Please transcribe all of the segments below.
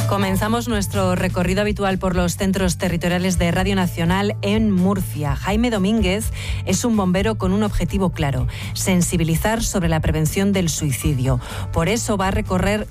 Comenzamos nuestro recorrido habitual por los centros territoriales de Radio Nacional en Murcia. Jaime Domínguez es un bombero con un objetivo claro: sensibilizar sobre la prevención del suicidio. Por eso va a recorrer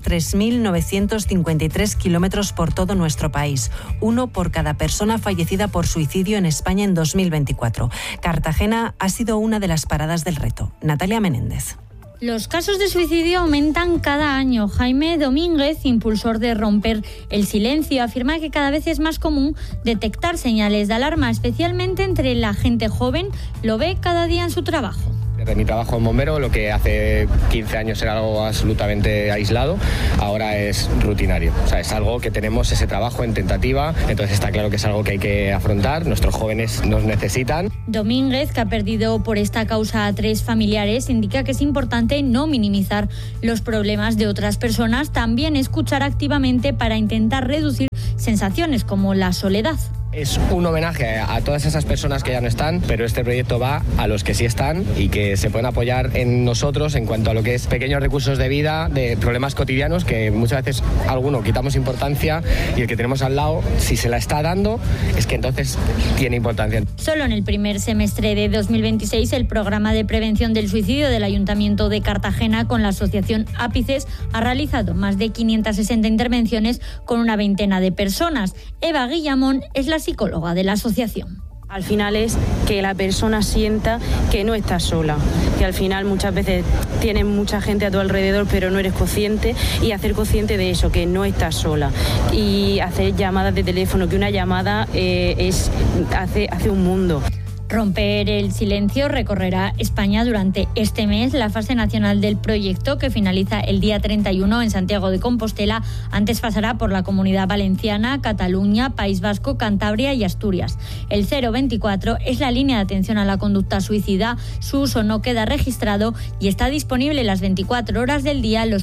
3.953 kilómetros por todo nuestro país, uno por cada persona fallecida por suicidio en España en 2024. Cartagena ha sido una de las paradas del reto. Natalia Menéndez. Los casos de suicidio aumentan cada año. Jaime Domínguez, impulsor de Romper el Silencio, afirma que cada vez es más común detectar señales de alarma, especialmente entre la gente joven. Lo ve cada día en su trabajo. Desde mi trabajo en bombero, lo que hace 15 años era algo absolutamente aislado, ahora es rutinario. O sea, es algo que tenemos ese trabajo en tentativa, entonces está claro que es algo que hay que afrontar. Nuestros jóvenes nos necesitan. Domínguez, que ha perdido por esta causa a 3 familiares, indica que es importante no minimizar los problemas de otras personas, también escuchar activamente para intentar reducir sensaciones como la soledad. Es un homenaje a todas esas personas que ya no están, pero este proyecto va a los que sí están y que se pueden apoyar en nosotros en cuanto a lo que es pequeños recursos de vida, de problemas cotidianos que muchas veces alguno quitamos importancia y el que tenemos al lado, si se la está dando, es que entonces tiene importancia. Solo en el primer semestre de 2026, el programa de prevención del suicidio del Ayuntamiento de Cartagena con la asociación Ápices ha realizado más de 560 intervenciones con una veintena de personas. Eva Guillamón es la psicóloga de la asociación. Al final es que la persona sienta que no está sola, que al final muchas veces tienes mucha gente a tu alrededor pero no eres consciente, y hacer consciente de eso, que no estás sola, y hacer llamadas de teléfono, que una llamada hace un mundo. Romper el Silencio recorrerá España durante este mes. La fase nacional del proyecto, que finaliza el día 31 en Santiago de Compostela, antes pasará por la Comunidad Valenciana, Cataluña, País Vasco, Cantabria y Asturias. El 024 es la línea de atención a la conducta suicida. Su uso no queda registrado y está disponible las 24 horas del día, los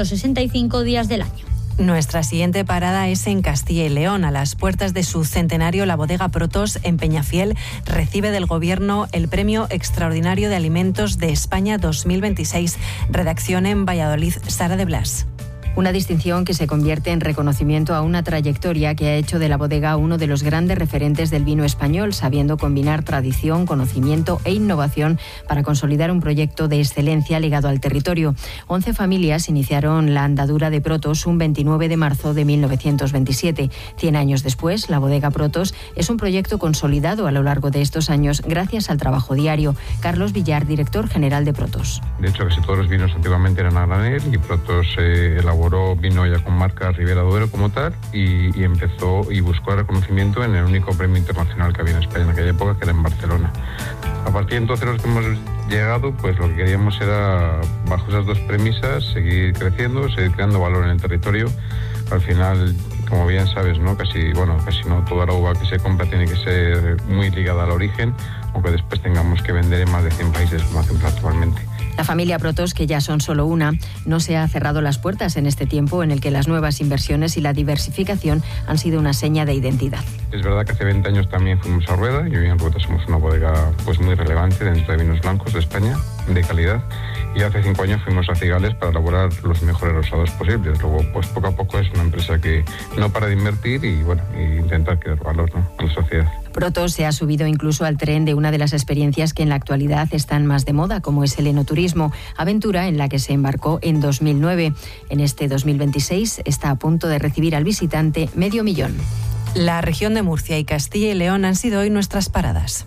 365 días del año. Nuestra siguiente parada es en Castilla y León. A las puertas de su centenario, la bodega Protos en Peñafiel recibe del Gobierno el Premio Extraordinario de Alimentos de España 2026. Redacción en Valladolid, Sara de Blas. Una distinción que se convierte en reconocimiento a una trayectoria que ha hecho de la bodega uno de los grandes referentes del vino español, sabiendo combinar tradición, conocimiento e innovación para consolidar un proyecto de excelencia ligado al territorio. 11 familias iniciaron la andadura de Protos un 29 de marzo de 1927. 100 años después, la bodega Protos es un proyecto consolidado a lo largo de estos años gracias al trabajo diario. Carlos Villar, director general de Protos. De hecho, casi todos los vinos antiguamente eran a granel y Protos elaboró vino ya con marca Ribera Duero como tal y empezó y buscó el reconocimiento en el único premio internacional que había en España en aquella época, que era en Barcelona. A partir de entonces los que hemos llegado, pues lo que queríamos era, bajo esas dos premisas, seguir creciendo, seguir creando valor en el territorio. Al final, como bien sabes, casi no toda la uva que se compra tiene que ser muy ligada al origen, aunque después tengamos que vender en más de 100 países como hacemos actualmente. La familia Protos, que ya son solo una, no se ha cerrado las puertas en este tiempo en el que las nuevas inversiones y la diversificación han sido una seña de identidad. Es verdad que hace 20 años también fuimos a Rueda y hoy en Rueda somos una bodega muy relevante dentro de vinos blancos de España, de calidad. Y hace 5 años fuimos a Cigales para elaborar los mejores rosados posibles. Luego, poco a poco es una empresa que no para de invertir y intentar crear valor a la sociedad. Protos se ha subido incluso al tren de una de las experiencias que en la actualidad están más de moda, como es el enoturismo, aventura en la que se embarcó en 2009. En este 2026 está a punto de recibir al visitante 500.000. La región de Murcia y Castilla y León han sido hoy nuestras paradas.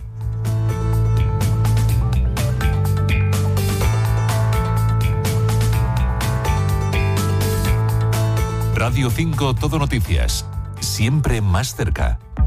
Radio 5 Todo Noticias, siempre más cerca.